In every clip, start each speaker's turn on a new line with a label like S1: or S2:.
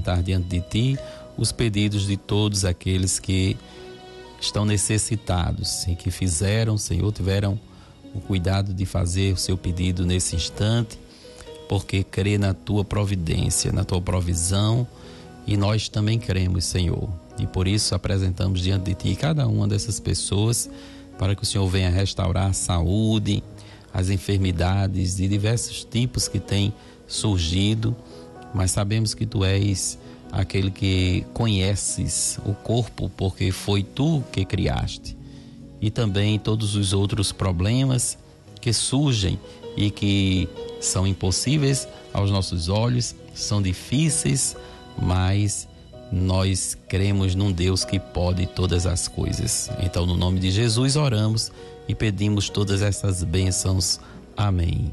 S1: apresentar diante de Ti os pedidos de todos aqueles que estão necessitados e que fizeram, Senhor, tiveram o cuidado de fazer o seu pedido nesse instante, porque crê na Tua providência, na Tua provisão, e nós também cremos, Senhor. E por isso apresentamos diante de Ti cada uma dessas pessoas, para que o Senhor venha restaurar a saúde, as enfermidades de diversos tipos que têm surgido, mas sabemos que Tu és aquele que conheces o corpo, porque foi Tu que criaste. E também todos os outros problemas que surgem e que são impossíveis aos nossos olhos, são difíceis, mas nós cremos num Deus que pode todas as coisas. Então, no nome de Jesus, oramos e pedimos todas essas bênçãos. Amém.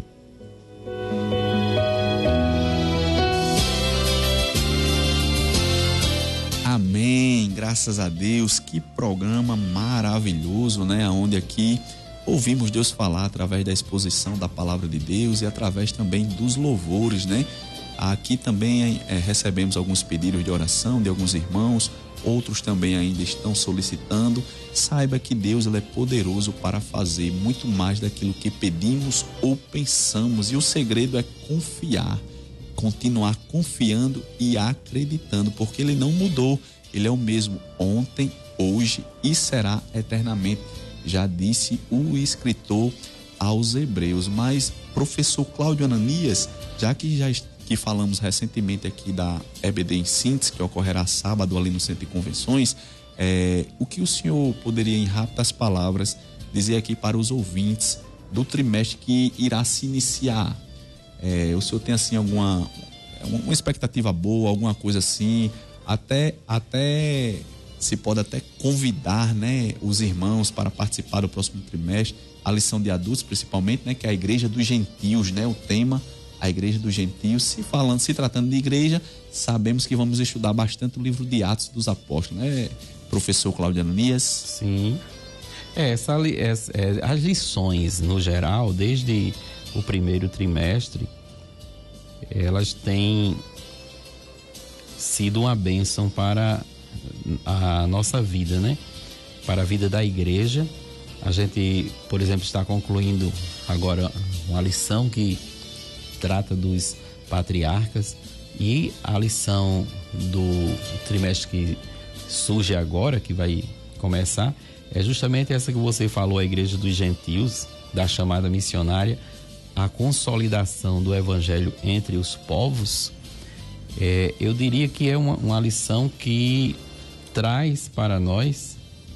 S2: Amém, graças a Deus. Que programa maravilhoso, né? Onde aqui ouvimos Deus falar através da exposição da palavra de Deus e através também dos louvores, né? Aqui também recebemos alguns pedidos de oração de alguns irmãos, outros também ainda estão solicitando. Saiba que Deus, ele é poderoso para fazer muito mais daquilo que pedimos ou pensamos, e o segredo é confiar, continuar confiando e acreditando, porque ele não mudou, ele é o mesmo ontem, hoje e será eternamente, já disse o escritor aos Hebreus. Mas, professor Cláudio Ananias, já que falamos recentemente aqui da EBD em Síntese, que ocorrerá sábado ali no Centro de Convenções, o que o senhor poderia, em rápidas palavras, dizer aqui para os ouvintes do trimestre que irá se iniciar? O senhor tem assim uma expectativa boa, alguma coisa assim, até se pode até convidar, né, os irmãos para participar do próximo trimestre, a lição de adultos principalmente, né, que é a Igreja dos Gentios, né, o tema, a Igreja dos Gentios. Se tratando de igreja, sabemos que vamos estudar bastante o livro de Atos dos Apóstolos, né, professor Cláudio Ananias?
S1: Sim, as lições no geral, desde o primeiro trimestre, elas têm sido uma bênção para a nossa vida, né? Para a vida da igreja. A gente, por exemplo, está concluindo agora uma lição que trata dos patriarcas, e a lição do trimestre que surge agora, que vai começar, é justamente essa que você falou, a Igreja dos Gentios, da chamada missionária, a consolidação do Evangelho entre os povos. Eu diria que é uma lição que traz para nós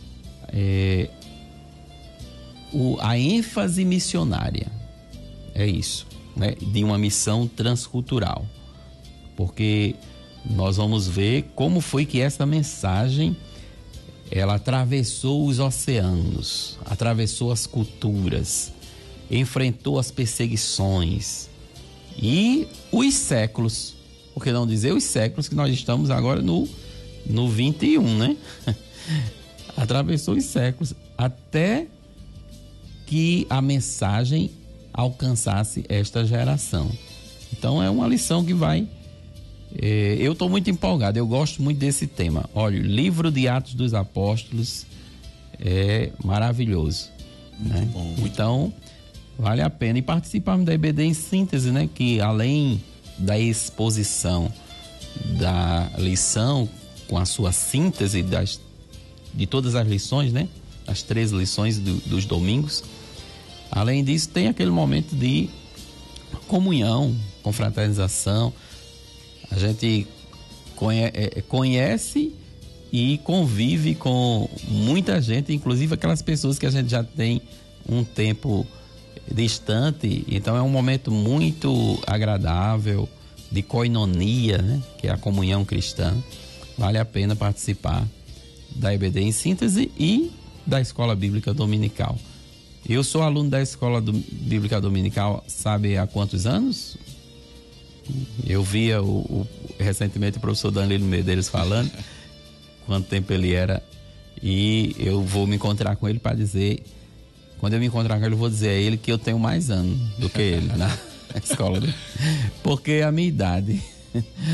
S1: a ênfase missionária. É isso, né? De uma missão transcultural. Porque nós vamos ver como foi que essa mensagem ela atravessou os oceanos, atravessou as culturas, enfrentou as perseguições e os séculos, por que não dizer os séculos, que nós estamos agora no 21, né? Atravessou os séculos até que a mensagem alcançasse esta geração. Então é uma lição que vai... eu estou muito empolgado, eu gosto muito desse tema. Olha, o livro de Atos dos Apóstolos é maravilhoso, né?
S2: Bom,
S1: então vale a pena. E participarmos da EBD em Síntese, né? Que além da exposição da lição com a sua síntese de todas as lições, né? As 13 lições dos domingos. Além disso, tem aquele momento de comunhão, confraternização. A gente conhece e convive com muita gente, inclusive aquelas pessoas que a gente já tem um tempo distante. Então é um momento muito agradável, de koinonia, né? Que é a comunhão cristã. Vale a pena participar da EBD em Síntese e da Escola Bíblica Dominical. Eu sou aluno da Escola Bíblica Dominical, sabe há quantos anos? Eu via recentemente o professor Danilo Medeiros falando quanto tempo ele era, e eu vou me encontrar com ele para dizer, quando eu me encontrar com ele, eu vou dizer a ele que eu tenho mais anos do que ele na escola dele, porque é a minha idade.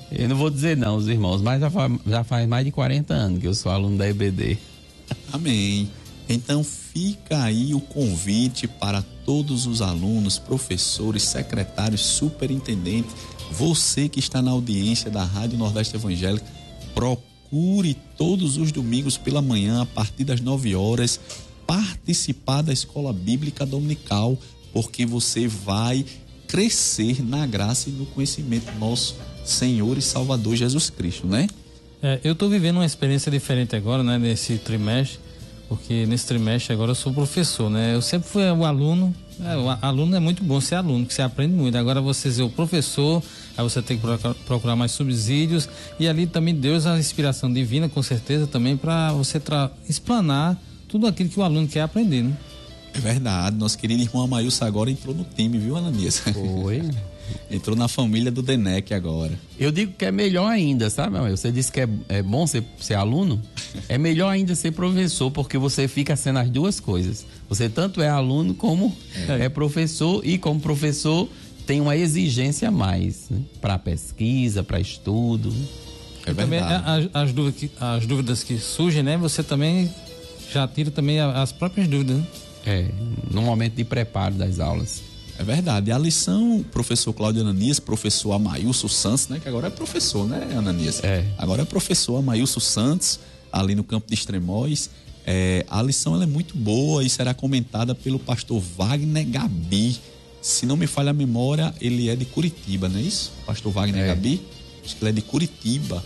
S1: Eu não vou dizer não, os irmãos, mas já faz mais de 40 anos que eu sou aluno da EBD.
S2: Amém. Então fica aí o convite para todos os alunos, professores, secretários, superintendentes, você que está na audiência da Rádio Nordeste Evangélica, procure todos os domingos pela manhã, a partir das 9 horas, participar da Escola Bíblica Dominical, porque você vai crescer na graça e no conhecimento do nosso Senhor e Salvador Jesus Cristo, né?
S3: Eu estou vivendo uma experiência diferente agora, né, nesse trimestre, porque nesse trimestre agora eu sou professor, né? Eu sempre fui um aluno, o aluno é muito bom ser aluno, que você aprende muito. Agora você ser o professor, aí você tem que procurar mais subsídios, e ali também Deus, a inspiração divina, com certeza, também para você explanar tudo aquilo que o aluno quer aprender, né?
S2: É verdade, nosso querido irmão Amailson agora entrou no time, viu, Ananias?
S1: Foi.
S2: Entrou na família do Denec agora.
S1: Eu digo que é melhor ainda, sabe? Você disse que é bom ser aluno, é melhor ainda ser professor, porque você fica sendo as duas coisas. Você tanto é aluno como é professor, e como professor tem uma exigência a mais, né? Para pesquisa, para estudo.
S2: É
S3: também as dúvidas que surgem, né? Você também já tira também as próprias dúvidas, né?
S2: No
S1: momento de preparo das aulas.
S2: É verdade. E a lição, professor Cláudio Ananias, professor Amailson Santos, né? Que agora é professor, né, Ananias? Agora é professor Amailson Santos, ali no campo de Extremóis. A lição ela é muito boa e será comentada pelo pastor Wagner Gabi. Se não me falha a memória, ele é de Curitiba, não é isso? Pastor Wagner Gabi? Acho que ele é de Curitiba.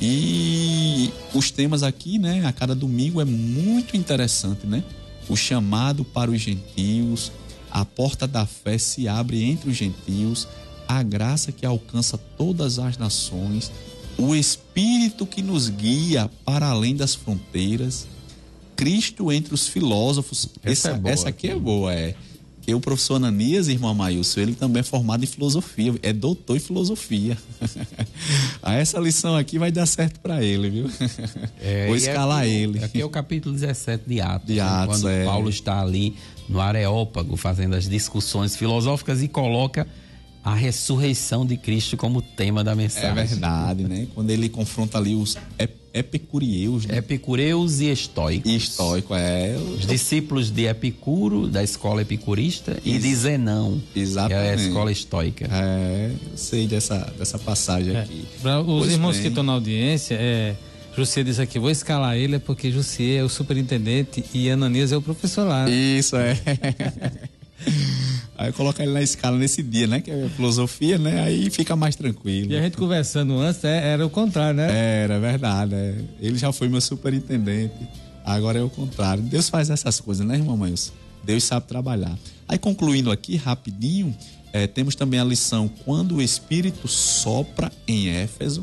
S2: E os temas aqui, né, a cada domingo é muito interessante, né? O chamado para os gentios, a porta da fé se abre entre os gentios, a graça que alcança todas as nações, o Espírito que nos guia para além das fronteiras, Cristo entre os filósofos. Essa aqui é boa, E o professor Ananias, irmão Amailson, ele também é formado em filosofia, é doutor em filosofia. Essa lição aqui vai dar certo para ele, viu? Vou escalar ele.
S1: Aqui é o capítulo 17 de Atos.
S2: Quando
S1: Paulo está ali no Areópago fazendo as discussões filosóficas e coloca a ressurreição de Cristo como tema da mensagem.
S2: É verdade, né? Quando ele confronta ali os epicureus, né?
S1: Epicureus e estoicos.
S2: Os
S1: discípulos de Epicuro, da escola epicurista, e de Zenão,
S2: exatamente,
S1: que é a escola estoica.
S2: Eu sei dessa passagem aqui.
S3: Para os irmãos que estão na audiência, Jussier disse aqui, vou escalar ele, porque Jussier é o superintendente e Ananias é o professor lá. Né?
S2: Isso, Aí coloca ele na escala nesse dia, né? Que é filosofia, né? Aí fica mais tranquilo.
S3: E a gente conversando antes, era o contrário, né?
S2: Era verdade. Ele já foi meu superintendente. Agora é o contrário. Deus faz essas coisas, né, irmão Mailson? Deus sabe trabalhar. Aí concluindo aqui, rapidinho, temos também a lição quando o Espírito sopra em Éfeso,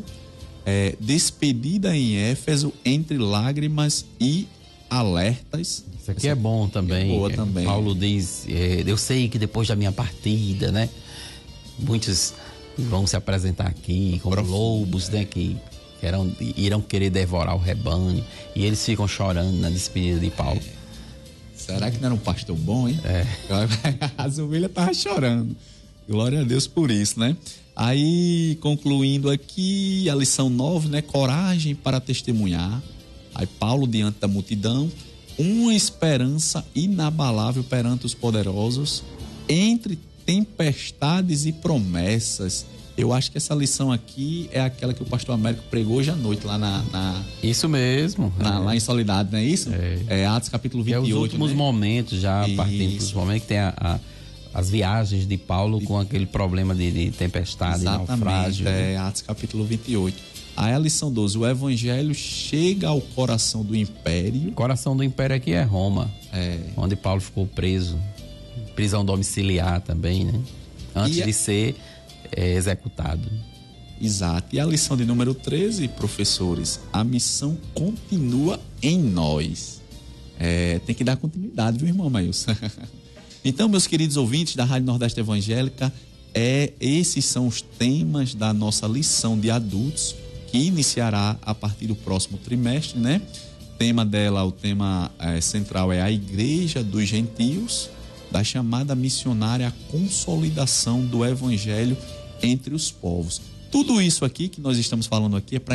S2: despedida em Éfeso entre lágrimas e alertas.
S1: Isso aqui é bom também.
S2: Boa também.
S1: Paulo diz, eu sei que depois da minha partida, né? Muitos vão se apresentar aqui como lobos, né? Que irão querer devorar o rebanho. E eles ficam chorando na despedida de Paulo.
S2: Será que não era um pastor bom, hein? As ovelhas estavam chorando. Glória a Deus por isso, né? Aí, concluindo aqui, a lição 9, né? Coragem para testemunhar. Aí Paulo diante da multidão, uma esperança inabalável perante os poderosos, entre tempestades e promessas. Eu acho que essa lição aqui é aquela que o pastor Américo pregou hoje à noite lá
S1: Isso mesmo.
S2: Lá em Soledade, não é isso? Atos capítulo 28.
S1: É os últimos momentos, já partindo dos momentos que tem as viagens de Paulo com aquele problema de tempestade, naufrágio.
S2: Atos capítulo 28. Aí a lição 12, o evangelho chega ao coração do império.
S1: O coração do império aqui é Roma, onde Paulo ficou preso, prisão domiciliar também, né? Antes de ser executado.
S2: Exato. E a lição de número 13, professores, a missão continua em nós. Tem que dar continuidade, viu, irmão Mailson? Então, meus queridos ouvintes da Rádio Nordeste Evangélica, esses são os temas da nossa lição de adultos, que iniciará a partir do próximo trimestre, né? O tema central é a Igreja dos Gentios, da chamada missionária à consolidação do Evangelho entre os povos. tudo isso aqui que nós estamos falando aqui é para